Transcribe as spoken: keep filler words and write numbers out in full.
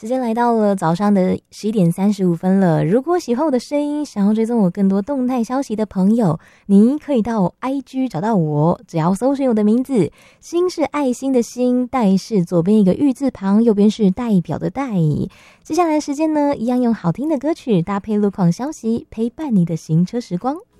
时间来到了早上的十一点三十五分了。如果喜欢我的声音，想要追踪我更多动态消息的朋友，你可以到 I G 找到我，只要搜寻我的名字，心是爱心的心，代是左边一个玉字旁，右边是代表的代。接下来的时间呢，一样用好听的歌曲搭配路况消息，陪伴你的行车时光。